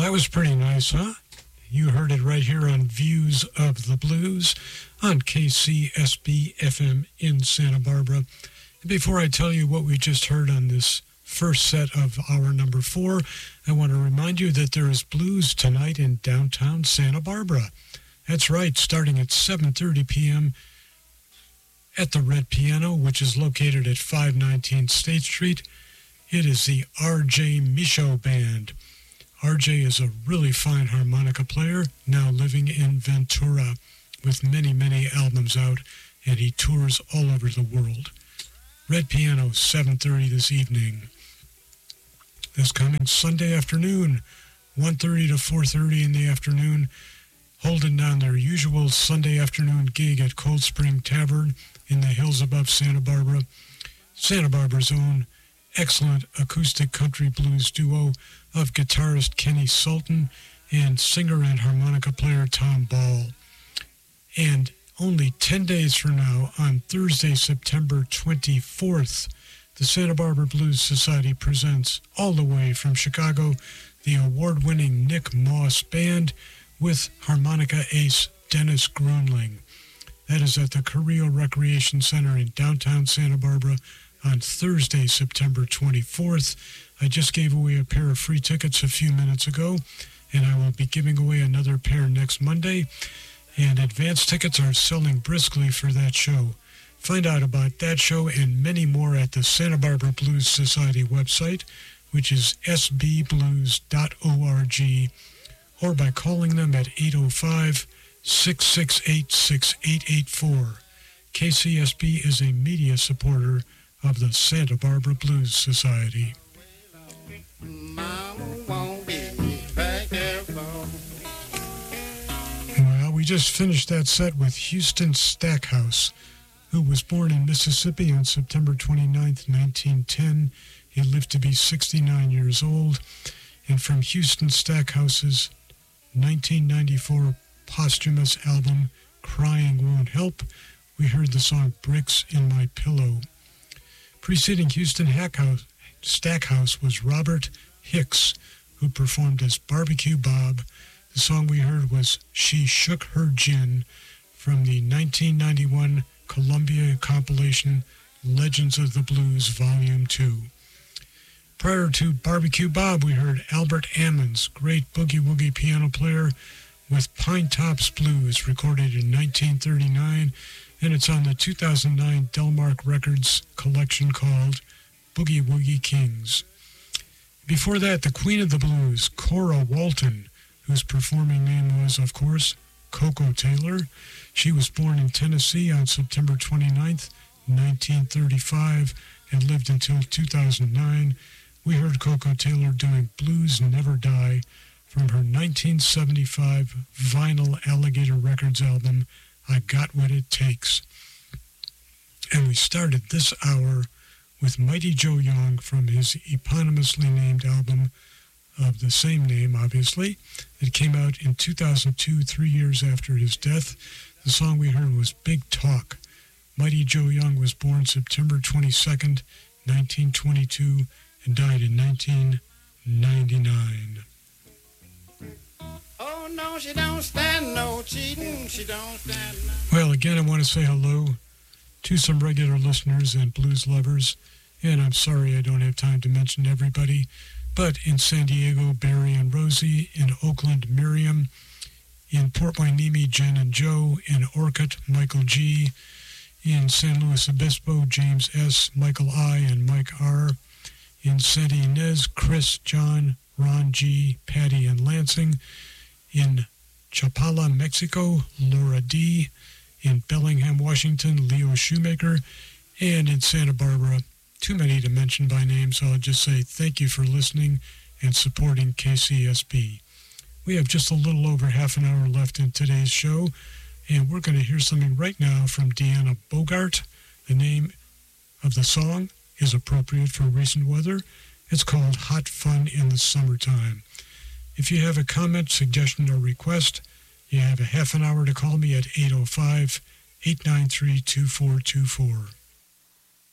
that was pretty nice, huh? You heard it right here on Views of the Blues on KCSB-FM in Santa Barbara. And before I tell you what we just heard on this first set of hour number 4, I want to remind you that there is blues tonight in downtown Santa Barbara. That's right, starting at 7:30 p.m. at the Red Piano, which is located at 519 State Street. It is the R.J. Michaud Band. R.J. is a really fine harmonica player, now living in Ventura, with many, many albums out, and he tours all over the world. Red Piano, 7:30 this evening. This coming Sunday afternoon, 1:30 to 4:30 in the afternoon, holding down their usual Sunday afternoon gig at Cold Spring Tavern in the hills above Santa Barbara. Santa Barbara's own excellent acoustic country blues duo of guitarist Kenny Sultan and singer and harmonica player Tom Ball. And only 10 days from now, on Thursday, September 24th, the Santa Barbara Blues Society presents, all the way from Chicago, the award-winning Nick Moss Band with harmonica ace Dennis Grunling. That is at the Carrillo Recreation Center in downtown Santa Barbara on Thursday, September 24th. I just gave away a pair of free tickets a few minutes ago, and I will be giving away another pair next Monday. And advance tickets are selling briskly for that show. Find out about that show and many more at the Santa Barbara Blues Society website, which is sbblues.org, or by calling them at 805-668-6884. KCSB is a media supporter of the Santa Barbara Blues Society. Well, we just finished that set with Houston Stackhouse, who was born in Mississippi on September 29th, 1910. He lived to be 69 years old. And from Houston Stackhouse's 1994 posthumous album, Crying Won't Help, we heard the song Bricks in My Pillow. Preceding Houston Stackhouse was Robert Hicks, who performed as Barbecue Bob. The song we heard was She Shook Her Gin from the 1991 Columbia compilation Legends of the Blues Volume 2. Prior to Barbecue Bob, we heard Albert Ammons, great boogie-woogie piano player, with Pine Tops Blues, recorded in 1939, and it's on the 2009 Delmark Records collection called Boogie Woogie Kings. Before that, the Queen of the Blues, Cora Walton, whose performing name was, of course, Coco Taylor. She was born in Tennessee on September 29th, 1935, and lived until 2009. We heard Coco Taylor doing Blues Never Die from her 1975 vinyl Alligator Records album, I Got What It Takes. And we started this hour with Mighty Joe Young from his eponymously named album of the same name, obviously. It came out in 2002, 3 years after his death. The song we heard was Big Talk. Mighty Joe Young was born September 22nd, 1922, and died in 1999. Oh, no, she don't stand no cheating. She don't stand no... Well, again, I want to say hello to some regular listeners and blues lovers, and I'm sorry I don't have time to mention everybody, but in San Diego, Barry and Rosie, in Oakland, Miriam, in Port Hueneme, Jen and Joe, in Orcutt, Michael G., in San Luis Obispo, James S., Michael I., and Mike R., in Santa Ynez, Chris, John, Ron G., Patty, and Lansing, in Chapala, Mexico, Laura D., in Bellingham, Washington, Leo Shoemaker, and in Santa Barbara. Too many to mention by name, so I'll just say thank you for listening and supporting KCSB. We have just a little over half an hour left in today's show, and we're going to hear something right now from Deanna Bogart. The name of the song is appropriate for recent weather. It's called Hot Fun in the Summertime. If you have a comment, suggestion, or request, you have a half an hour to call me at 805-893-2424.